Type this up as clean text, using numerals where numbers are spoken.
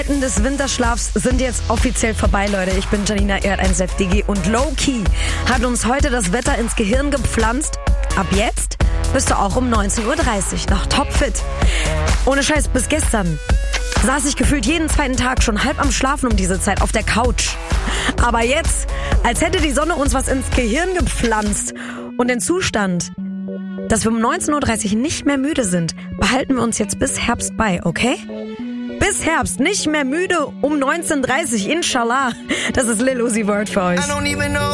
Des Winterschlafs sind jetzt offiziell vorbei, Leute. Ich bin Janina R1FDG und Low-Key hat uns heute das Wetter ins Gehirn gepflanzt. Ab jetzt bist du auch um 19.30 Uhr noch topfit. Ohne Scheiß, bis gestern saß ich gefühlt jeden zweiten Tag schon halb am Schlafen um diese Zeit auf der Couch. Aber jetzt, als hätte die Sonne uns was ins Gehirn gepflanzt. Und den Zustand, dass wir um 19.30 Uhr nicht mehr müde sind, behalten wir uns jetzt bis Herbst bei, okay? Bis Herbst, nicht mehr müde um 19.30 Uhr, inshallah. Das ist Lil Uzi Vert für euch.